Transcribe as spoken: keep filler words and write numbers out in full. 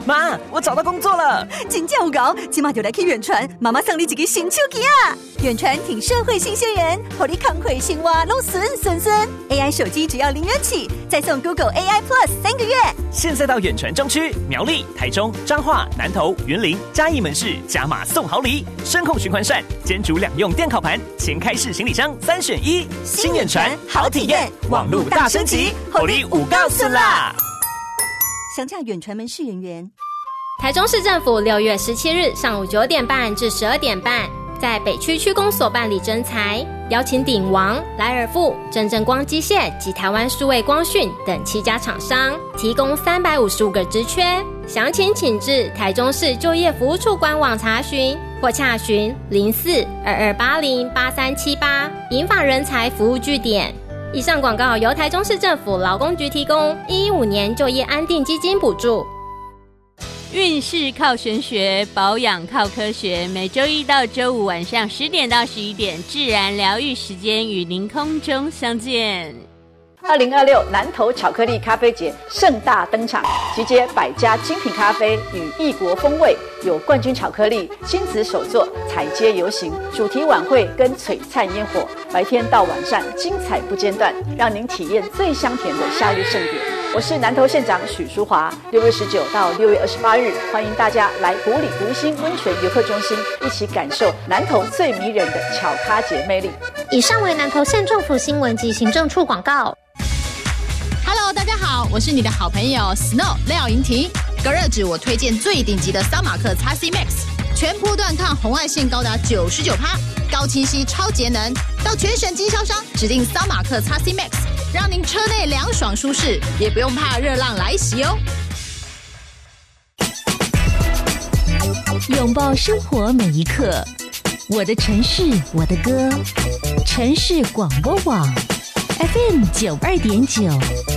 妈，我找到工作了！ 真正有搞，今晚就来去远传，妈妈送你一个新手机啊！远传挺社会新鲜人，让你康回生活拢顺顺顺。A I 手机只要零元起，再送 Google A I Plus 三个月。 现在到远传中区、苗栗、台中、彰化、南投、云林、嘉义门市加码送好礼，声控循环扇、煎煮两用电烤盘、前开式行李箱三选一。新远传好体验，网路大升级，让你有够顺啦！ 详洽远传门市人员。 台中市政府六月十七日上午九点半至十二点半，在北区区公所办理征才，邀请鼎王、莱尔富、真正光机械及台湾数位光讯等七家厂商，提供三百五十五个职缺。详情请至台中市就业服务处官网查询，或洽询零四二二八零八三七八银发人才服务据点。以上广告由台中市政府劳工局提供，一一五年就业安定基金补助。 运势靠玄学，保养靠科学。每周一到周五晚上十点到十一点，自然疗愈时间与您空中相见。 二零二六南投巧克力咖啡节盛大登场，集结百家精品咖啡与异国风味，有冠军巧克力、亲子手作、踩街游行、主题晚会跟璀璨烟火，白天到晚上精彩不间断，让您体验最香甜的夏日盛典。我是南投县长许淑华，六月十九到六月二十八日，欢迎大家来埔里湖心温泉游客中心，一起感受南投最迷人的巧咖节魅力。 以上为南投县政府新闻及行政处广告。 Hello， 大家好，我是你的好朋友 Snow 廖莹婷。隔热纸我推荐最顶级的桑马克 X C Max， 全波段抗红外线高达 百分之九十九， 高清晰超节能，到全省经销商指定桑马克 X C Max， 让您车内凉爽舒适，也不用怕热浪来袭哦。 拥抱生活每一刻，我的城市我的歌，城市广播网 F M 九二点九。